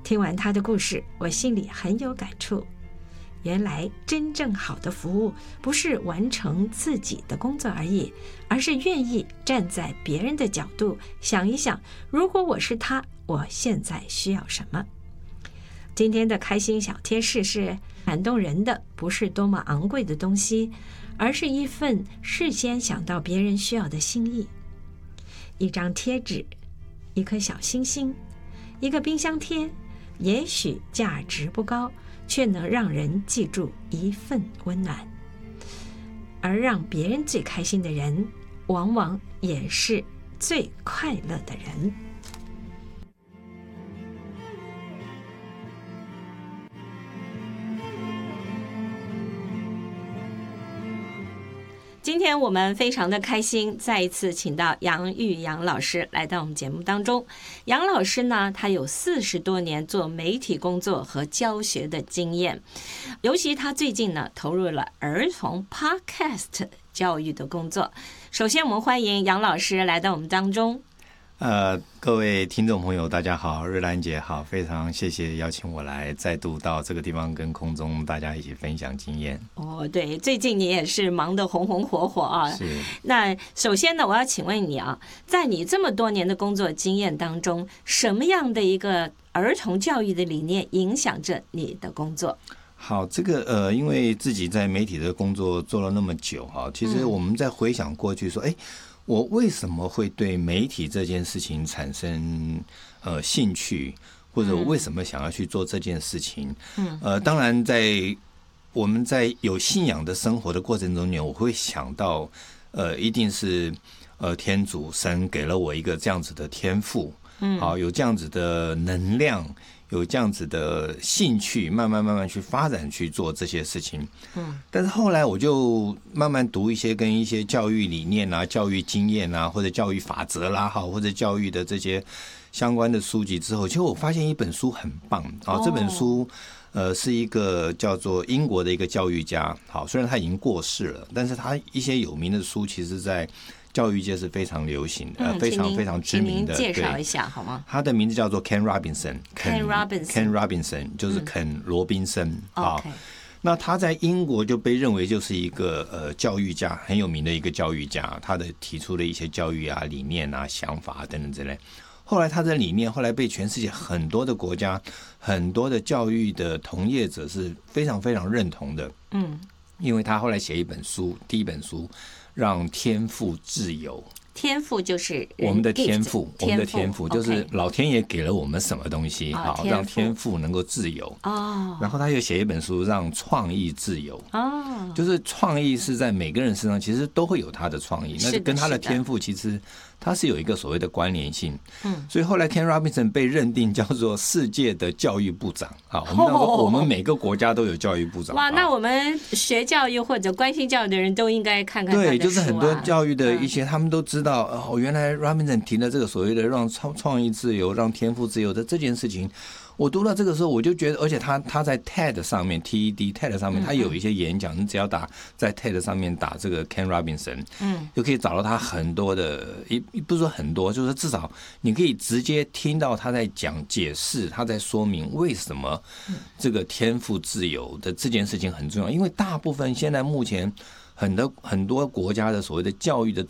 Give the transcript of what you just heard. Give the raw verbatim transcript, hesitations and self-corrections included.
听完他的故事，我心里很有感触。原来真正好的服务不是完成自己的工作而已，而是愿意站在别人的角度想一想，如果我是他，我现在需要什么。今天的开心小贴士是，感动人的不是多么昂贵的东西，而是一份事先想到别人需要的心意。一张贴纸，一颗小星星，一个冰箱贴，也许价值不高，却能让人记住一份温暖。而让别人最开心的人，往往也是最快乐的人。今天我们非常的开心，再一次请到杨玉杨老师来到我们节目当中。杨老师呢，他有四十多年做媒体工作和教学的经验，尤其他最近呢投入了儿童 podcast 教育的工作。首先我们欢迎杨老师来到我们当中。 呃，各位听众朋友大家好，日兰姐好，非常谢谢邀请我来再度到这个地方跟空中大家一起分享经验。 哦，对，最近你也是忙得红红火火啊。 是。 那首先呢，我要请问你啊，在你这么多年的工作经验当中，什么样的一个儿童教育的理念影响着你的工作？ 好，这个呃，因为自己在媒体的工作做了那么久哈，其实我们在回想过去说，哎、嗯。我为什么会对媒体这件事情产生呃兴趣，或者我为什么想要去做这件事情？嗯，呃，当然在我们在有信仰的生活的过程中间，我会想到，呃，一定是呃天主神给了我一个这样子的天赋，嗯，好，有这样子的能量。有这样子的兴趣，慢慢慢慢去发展去做这些事情。嗯，但是后来我就慢慢读一些跟一些教育理念啊、教育经验啊，或者教育法则啦，好，或者教育的这些相关的书籍之后，其实我发现一本书很棒啊。这本书呃是一个叫做英国的一个教育家，好，虽然他已经过世了，但是他一些有名的书，其实在教育界是非常流行的，嗯、非常非常知名的。 请您介绍一下好吗？ 他的名字叫做 Ken Robinson。Ken Robinson。Ken Robinson 就是肯罗宾森啊。 嗯 okay. 那他在英国就被认为就是一个呃教育家，很有名的一个教育家。他的提出的一些教育啊、理念啊、想法、啊、等等之类。后来他的理念后来被全世界很多的国家、很多的教育的同业者是非常非常认同的。嗯，因为他后来写一本书，第一本书。让天赋自由， 天赋就是我们的天赋，我们的天赋就是 okay. 老天爷给了我们什么东西， 哦、 好让天赋能够自由。 哦， 然后他又写一本书，让创意自由。 哦， 就是创意是在每个人身上其实都会有他的创意，那跟他的天赋其实它是有一个所谓的关联性。嗯，所以后来 Ken Robinson 被认定叫做世界的教育部长啊。我们说我们每个国家都有教育部长。 哇，那我们学教育或者关心教育的人都应该看看他的书啊。 对，就是很多教育的一些，嗯、他们都知道哦，原来 Robinson 提了这个所谓的让创创意自由、让天赋自由的这件事情。我读到这个时候，我就觉得，而且他他在 TED 上面 T E D TED 上面，他有一些演讲，你只要打在 TED 上面打这个 Ken Robinson， 嗯，就可以找到他很多的，一不是说很多，就是至少你可以直接听到他在讲解释，他在说明为什么这个天赋自由的这件事情很重要，因为大部分现在目前很多很多国家的所谓的教育的